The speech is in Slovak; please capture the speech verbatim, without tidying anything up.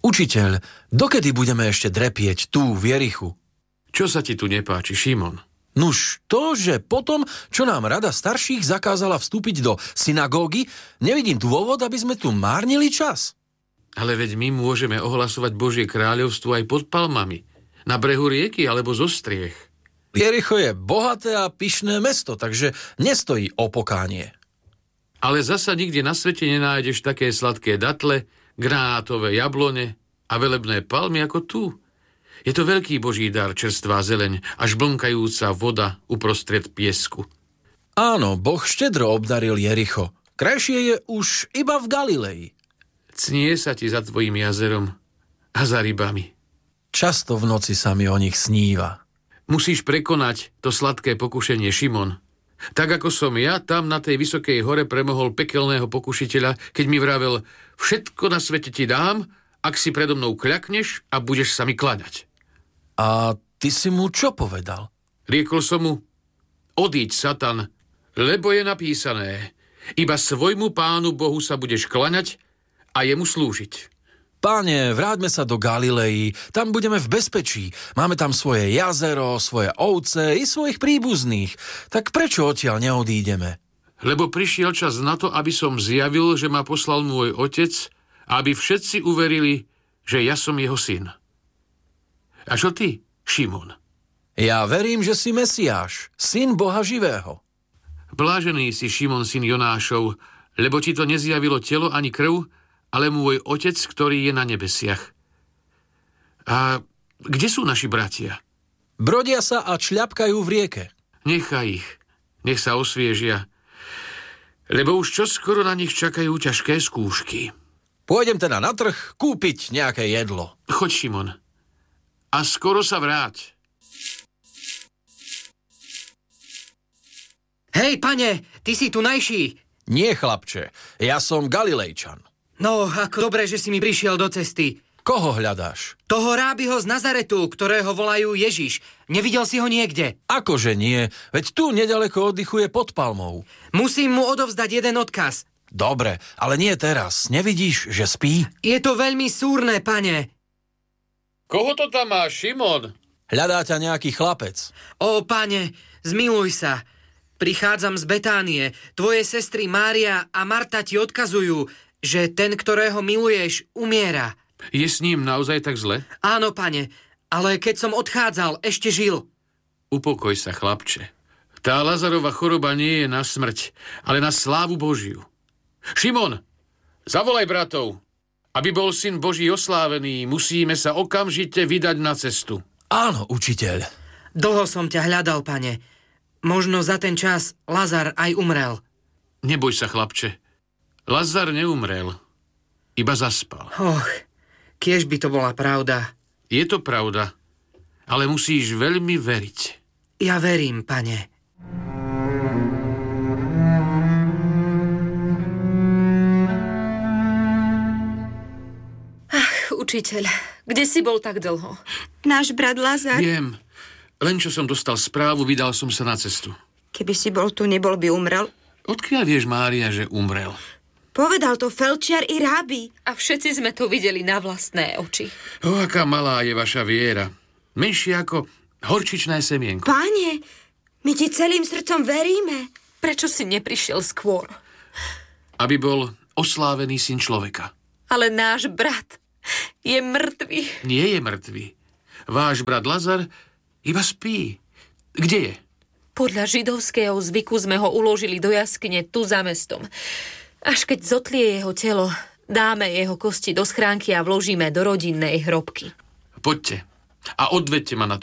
Učiteľ, dokedy budeme ešte drepieť tú v Jerichu? Čo sa ti tu nepáči, Šimon? Nuž, to, že potom, čo nám rada starších zakázala vstúpiť do synagógy, nevidím dôvod, aby sme tu márnili čas. Ale veď my môžeme ohlasovať Božie kráľovstvo aj pod palmami, na brehu rieky alebo zo striech. Jericho je bohaté a pyšné mesto, takže nestojí o pokánie. Ale zasa nikde na svete nenájdeš také sladké datle, granátové jablone a velebné palmy ako tu. Je to veľký Boží dar, čerstvá zeleň, až blnkajúca voda uprostred piesku. Áno, Boh štedro obdaril Jericho. Krajšie je už iba v Galilei. Cnie sa ti za tvojim jazerom a za rybami. Často v noci sa mi o nich sníva. Musíš prekonať to sladké pokušenie, Šimon. Tak ako som ja tam na tej vysokej hore premohol pekelného pokušiteľa, keď mi vravel, všetko na svete ti dám, ak si predo mnou kľakneš a budeš sa mi kladať. A ty si mu čo povedal? Riekol som mu, odíď, Satan, lebo je napísané, iba svojmu Pánu Bohu sa budeš klaňať a jemu slúžiť. Páne, vráťme sa do Galilei, tam budeme v bezpečí. Máme tam svoje jazero, svoje ovce i svojich príbuzných. Tak prečo odtiaľ neodídeme? Lebo prišiel čas na to, aby som zjavil, že ma poslal môj otec, aby všetci uverili, že ja som jeho syn. A čo ty, Šimon? Ja verím, že si Mesiáš, syn Boha živého. Blážený si, Šimon, syn Jonášov, lebo ti to nezjavilo telo ani krv, ale môj otec, ktorý je na nebesiach. A kde sú naši bratia? Brodia sa a šľapkajú v rieke. Nechaj ich, nech sa osviežia, lebo už čoskoro na nich čakajú ťažké skúšky. Pôjdem teda na trh kúpiť nejaké jedlo. Choď, Šimon, a skoro sa vráť. Hej, pane, ty si tu najší. Nie, chlapče, ja som Galilejčan. No, ako dobre, že si mi prišiel do cesty. Koho hľadáš? Toho rábiho z Nazaretu, ktorého volajú Ježiš. Nevidel si ho niekde? Akože nie, veď tu nedaleko oddychuje pod palmou. Musím mu odovzdať jeden odkaz. Dobre, ale nie teraz. Nevidíš, že spí? Je to veľmi súrne, pane. Koho to tam má, Šimon? Hľadá ťa nejaký chlapec. Ó, pane, zmiluj sa. Prichádzam z Betánie. Tvoje sestry Mária a Marta ti odkazujú, že ten, ktorého miluješ, umiera. Je s ním naozaj tak zle? Áno, pane, ale keď som odchádzal, ešte žil. Upokoj sa, chlapče. Tá Lazarova choroba nie je na smrť, ale na slávu Božiu. Šimon, zavolaj bratov. Aby bol syn Boží oslávený, musíme sa okamžite vydať na cestu. Áno, učiteľ. Dlho som ťa hľadal, pane. Možno za ten čas Lazar aj umrel. Neboj sa, chlapče. Lazar neumrel, iba zaspal. Och, kiež by to bola pravda. Je to pravda, ale musíš veľmi veriť. Ja verím, pane. Ach, učiteľ, kde si bol tak dlho? Náš brat Lazar. Viem, len čo som dostal správu, vydal som sa na cestu. Keby si bol tu, nebol by umrel. Odkiaľ vieš, Mária, že umrel? Povedal to felčiar i rábi. A všetci sme to videli na vlastné oči. O, aká malá je vaša viera. Menšia ako horčičné semienko. Páne, my ti celým srdcom veríme. Prečo si neprišiel skôr? Aby bol oslávený syn človeka. Ale náš brat je mŕtvy. Nie je mŕtvy. Váš brat Lazar iba spí. Kde je? Podľa židovského zvyku sme ho uložili do jaskyne tu za mestom. Až keď zotlie jeho telo, dáme jeho kosti do schránky a vložíme do rodinnej hrobky. Poďte a odvedte ma na to